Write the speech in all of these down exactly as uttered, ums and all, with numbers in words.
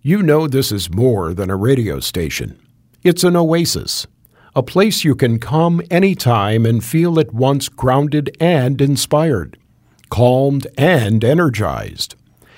You know this is more than a radio station. It's an oasis, a place you can come anytime and feel at once grounded and inspired, calmed and energized.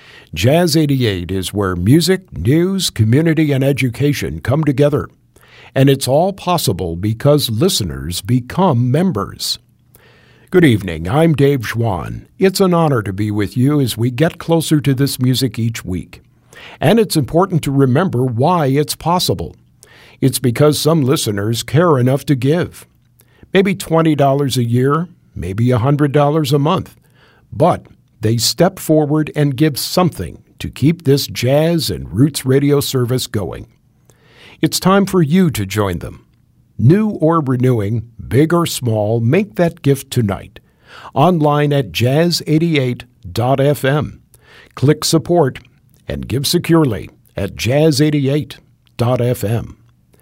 Jazz eighty-eight is where music, news, community, and education come together. And it's all possible because listeners become members. Good evening, I'm Dave Schwann. It's an honor to be with you as we get closer to this music each week. And it's important to remember why it's possible. It's because some listeners care enough to give. Maybe twenty dollars a year, maybe one hundred dollars a month. But they step forward and give something to keep this jazz and roots radio service going. It's time for you to join them. New or renewing, big or small, make that gift tonight. Online at jazz eighty-eight dot f m. Click support and give securely at jazz eighty-eight dot f m.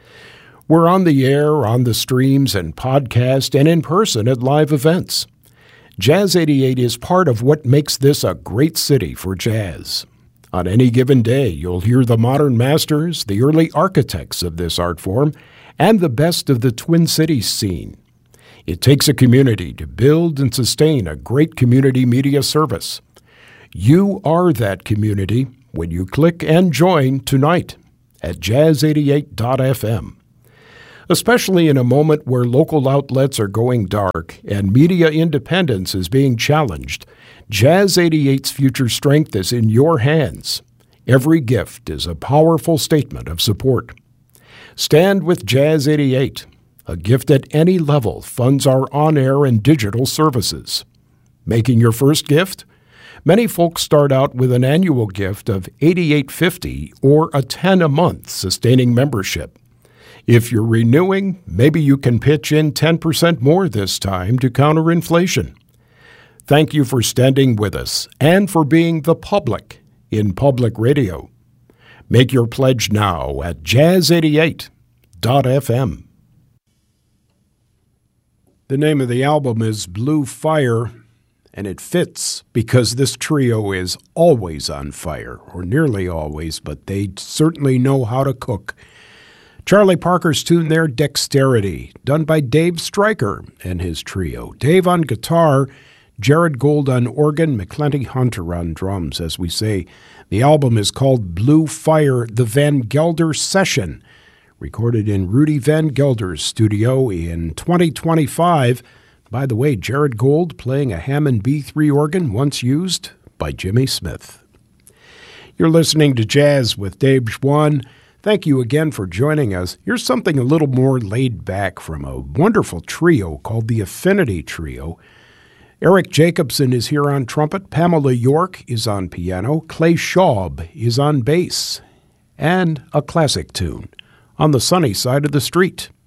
We're on the air, on the streams and podcast, and in person at live events. Jazz eighty-eight is part of what makes this a great city for jazz. On any given day, you'll hear the modern masters, the early architects of this art form, and the best of the Twin Cities scene. It takes a community to build and sustain a great community media service. You are that community when you click and join tonight at jazz eighty-eight dot f m. Especially in a moment where local outlets are going dark and media independence is being challenged, Jazz eighty-eight's future strength is in your hands. Every gift is a powerful statement of support. Stand with Jazz eighty-eight. A gift at any level funds our on-air and digital services. Making your first gift? Many folks start out with an annual gift of eighty-eight fifty or a ten a month sustaining membership. If you're renewing, maybe you can pitch in ten percent more this time to counter inflation. Thank you for standing with us and for being the public in public radio. Make your pledge now at jazz eighty-eight dot f m. The name of the album is Blue Fire, and it fits because this trio is always on fire, or nearly always, but they certainly know how to cook. Charlie Parker's tune there, Dexterity, done by Dave Stryker and his trio. Dave on guitar, Jared Gold on organ, McClenty Hunter on drums, as we say. The album is called Blue Fire, the Van Gelder Session, recorded in Rudy Van Gelder's studio in twenty twenty-five. By the way, Jared Gold playing a Hammond B three organ once used by Jimmy Smith. You're listening to Jazz with Dave Schwann. Thank you again for joining us. Here's something a little more laid back from a wonderful trio called the Affinity Trio. Eric Jacobson is here on trumpet, Pamela York is on piano, Clay Schaub is on bass, and a classic tune, On the Sunny Side of the Street.